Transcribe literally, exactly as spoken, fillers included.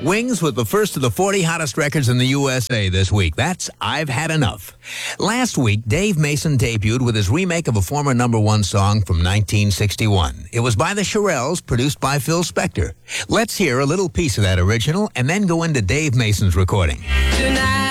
Wings with the first of the forty hottest records in the U S A this week. That's I've Had Enough. Last week, Dave Mason debuted with his remake of a former number one song from nineteen sixty-one. It was by the Shirelles, produced by Phil Spector. Let's hear a little piece of that original and then go into Dave Mason's recording. Tonight.